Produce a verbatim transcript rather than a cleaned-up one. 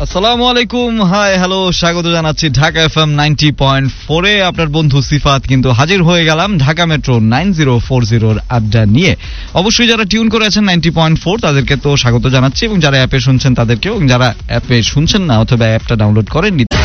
আসসালামু আলাইকুম, hi hello, স্বাগত জানাচ্ছি Dhaka FM ninety point four এ। আপনার বন্ধু সিফাত কিন্তু হাজির হয়ে গেলাম Dhaka metro nine zero four জিরোর আড্ডা নিয়ে। অবশ্যই যারা টিউন করে আছেন নাইনটি পয়েন্ট ফোর তাদেরকে তো স্বাগত জানাচ্ছি, এবং যারা অ্যাপে শুনছেন তাদেরকেও, এবং যারা অ্যাপে শুনছেন না অথবা অ্যাপটা ডাউনলোড করেননি